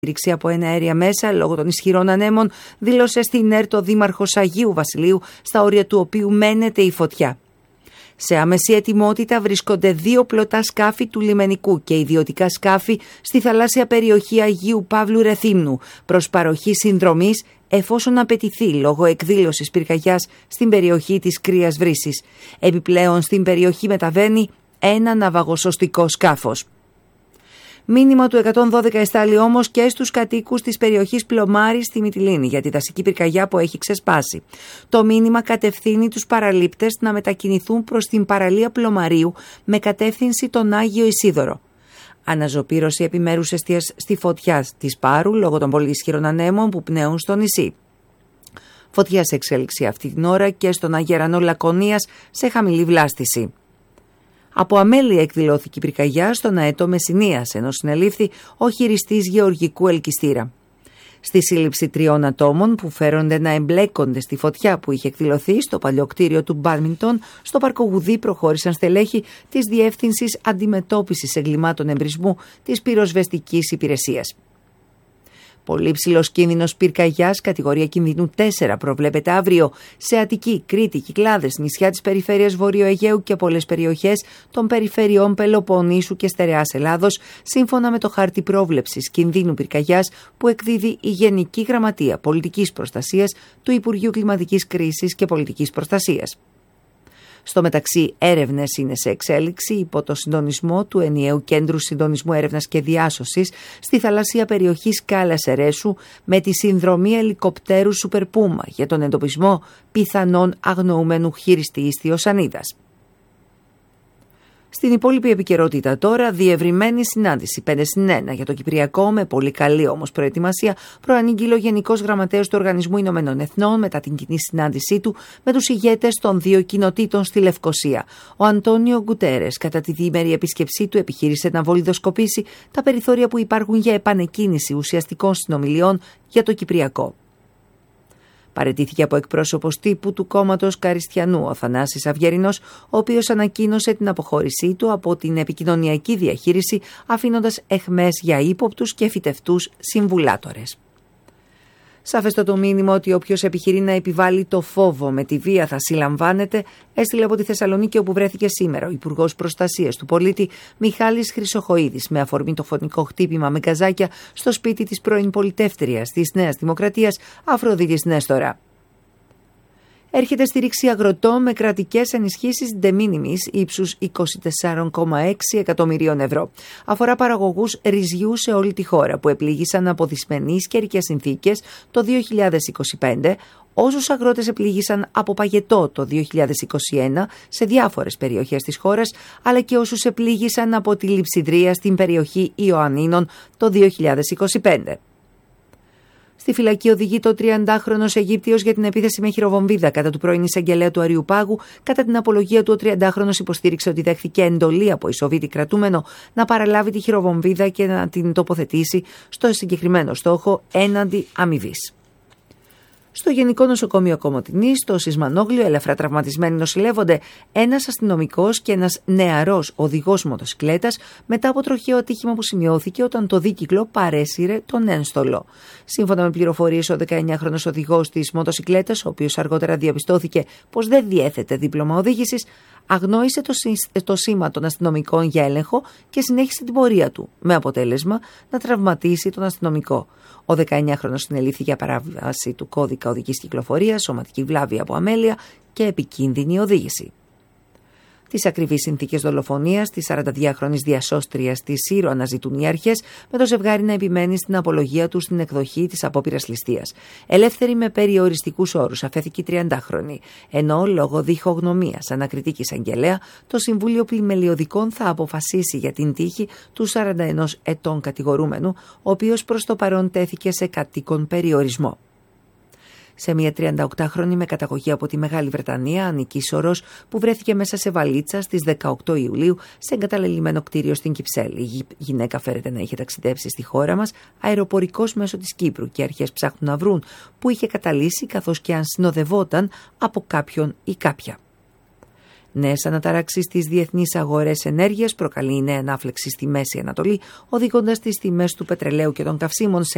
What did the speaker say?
Στήριξη από εναέρια μέσα λόγω των ισχυρών ανέμων, δήλωσε στην ΕΡΤ ο Δήμαρχος Αγίου Βασιλείου, στα όρια του οποίου μένεται η φωτιά. Σε άμεση ετοιμότητα βρίσκονται 2 πλωτά σκάφη του λιμενικού και ιδιωτικά σκάφη στη θαλάσσια περιοχή Αγίου Παύλου Ρεθύμνου προς παροχή συνδρομής εφόσον απαιτηθεί λόγω εκδήλωσης πυρκαγιάς στην περιοχή της Κρύας Βρύσης. Επιπλέον στην περιοχή μεταβαίνει ένα ναυαγοσωστικό σκάφος. Μήνυμα του 112 εστάλει όμως και στους κατοίκους της περιοχής Πλωμάρη στη Μυτιλήνη για τη δασική πυρκαγιά που έχει ξεσπάσει. Το μήνυμα κατευθύνει τους παραλήπτες να μετακινηθούν προς την παραλία Πλωμαρίου με κατεύθυνση τον Άγιο Ισίδωρο. Αναζωπήρωση επιμέρους εστίας στη φωτιά της Πάρου λόγω των πολύ ισχυρών ανέμων που πνέουν στο νησί. Φωτιά σε εξέλιξη αυτή την ώρα και στον Αγερανό Λακωνίας σε χαμηλή βλάστηση. Από αμέλεια εκδηλώθηκε η πυρκαγιά στον Αετό Μεσσηνίας, ενώ συνελήφθη ο χειριστής γεωργικού ελκυστήρα. Στη σύλληψη 3 ατόμων που φέρονται να εμπλέκονται στη φωτιά που είχε εκδηλωθεί στο παλιό κτίριο του Μπάντμιντον, στο Πάρκο Γουδί προχώρησαν στελέχη της Διεύθυνσης Αντιμετώπισης Εγκλημάτων Εμπρισμού της Πυροσβεστικής Υπηρεσίας. Πολύ ψηλός κίνδυνος πυρκαγιάς, κατηγορία κινδύνου 4, προβλέπεται αύριο σε Αττική, Κρήτη, Κυκλάδες, νησιά της περιφέρειας Βορείου Αιγαίου και πολλές περιοχές των περιφερειών Πελοποννήσου και Στερεάς Ελλάδος, σύμφωνα με το χάρτη πρόβλεψης κινδύνου πυρκαγιάς που εκδίδει η Γενική Γραμματεία Πολιτικής Προστασίας του Υπουργείου Κλιματικής Κρίσης και Πολιτικής Προστασίας. Στο μεταξύ, έρευνες είναι σε εξέλιξη υπό το συντονισμό του Ενιαίου Κέντρου Συντονισμού Έρευνας και Διάσωσης στη θαλασσία περιοχή Σκάλας Ερέσου με τη συνδρομή ελικοπτέρου Super Puma για τον εντοπισμό πιθανών αγνοούμενου χειριστή Ιστιοσανίδας. Στην υπόλοιπη επικαιρότητα τώρα, διευρυμένη συνάντηση 5+1 για το Κυπριακό με πολύ καλή όμως προετοιμασία, προανήγγειλε ο Γενικός Γραμματέας του Οργανισμού Ηνωμένων Εθνών μετά την κοινή συνάντησή του με τους ηγέτες των 2 κοινοτήτων στη Λευκοσία. Ο Αντώνιο Γκουτέρες, κατά τη διήμερη επίσκεψή του, επιχείρησε να βολιδοσκοπήσει τα περιθώρια που υπάρχουν για επανεκκίνηση ουσιαστικών συνομιλιών για το Κυπριακό. Παραιτήθηκε από εκπρόσωπος τύπου του κόμματος Καριστιανού ο Θανάσης Αυγερινός, ο οποίος ανακοίνωσε την αποχώρησή του από την επικοινωνιακή διαχείριση, αφήνοντας εχμές για ύποπτους και φυτευτούς συμβουλάτορες. Σαφέστο το μήνυμα ότι όποιος επιχειρεί να επιβάλλει το φόβο με τη βία θα συλλαμβάνεται, έστειλε από τη Θεσσαλονίκη όπου βρέθηκε σήμερα ο Υπουργός Προστασίας του Πολίτη Μιχάλης Χρυσοχοΐδης με αφορμή το φωνικό χτύπημα με γκαζάκια στο σπίτι της πρώην πολιτεύτριας της Νέας Δημοκρατίας Αφροδίτης Νέστορα. Έρχεται στήριξη αγροτών με κρατικές ενισχύσεις de minimis ύψους 24,6 εκατομμυρίων ευρώ. Αφορά παραγωγούς ρυζιού σε όλη τη χώρα που επλήγησαν από δυσμενείς καιρικές συνθήκες το 2025, όσους αγρότες επλήγησαν από παγετό το 2021 σε διάφορες περιοχές της χώρας, αλλά και όσους επλήγησαν από τη λειψιδρία στην περιοχή Ιωαννίνων το 2025. Στη φυλακή οδηγείται ο 30χρονος Αιγύπτιος για την επίθεση με χειροβομβίδα κατά του πρώην εισαγγελέα του Αριουπάγου. Κατά την απολογία του, ο 30χρονος υποστήριξε ότι δέχθηκε εντολή από Ισοβίτη κρατούμενο να παραλάβει τη χειροβομβίδα και να την τοποθετήσει στο συγκεκριμένο στόχο έναντι αμοιβής. Στο Γενικό Νοσοκομείο Κομοτηνής, στο Σισμανόγλιο, ελαφρά τραυματισμένοι νοσηλεύονται ένας αστυνομικός και ένας νεαρός οδηγός μοτοσικλέτας μετά από τροχαίο ατύχημα που σημειώθηκε όταν το δίκυκλο παρέσυρε τον ένστολο. Σύμφωνα με πληροφορίες, ο 19χρονος οδηγός της μοτοσικλέτας, ο οποίος αργότερα διαπιστώθηκε πως δεν διέθετε δίπλωμα οδήγησης, αγνόησε το σήμα των αστυνομικών για έλεγχο και συνέχισε την πορεία του, με αποτέλεσμα να τραυματίσει τον αστυνομικό. Ο 19χρονος συνελήφθη για παράβαση του κώδικα οδικής κυκλοφορίας, σωματική βλάβη από αμέλεια και επικίνδυνη οδήγηση. Τις ακριβείς συνθήκες δολοφονίας της 42χρονης διασώστριας της Σύρο αναζητούν οι αρχές, με το ζευγάρι να επιμένει στην απολογία του στην εκδοχή της απόπειρας ληστείας. Ελεύθερη με περιοριστικούς όρους αφέθηκε η 30χρονη, ενώ λόγω διχογνωμίας ανακριτική εισαγγελέα, το Συμβούλιο Πλημελιωδικών θα αποφασίσει για την τύχη του 41 ετών κατηγορούμενου, ο οποίος προς το παρόν τέθηκε σε κατοίκον περιορισμό. Σε μια 38χρονη με καταγωγή από τη Μεγάλη Βρετανία, Ανική Σωρός, που βρέθηκε μέσα σε βαλίτσα στις 18 Ιουλίου σε εγκαταλελειμμένο κτίριο στην Κυψέλη. Η γυναίκα φέρεται να είχε ταξιδέψει στη χώρα μας αεροπορικός μέσω της Κύπρου και οι αρχές ψάχνουν να βρουν που είχε καταλύσει, καθώς και αν συνοδευόταν από κάποιον ή κάποια. Νέες αναταράξεις στις διεθνείς αγορές ενέργειας προκαλεί η νέα ανάφλεξη στη Μέση Ανατολή, οδηγώντας τις τιμές του πετρελαίου και των καυσίμων σε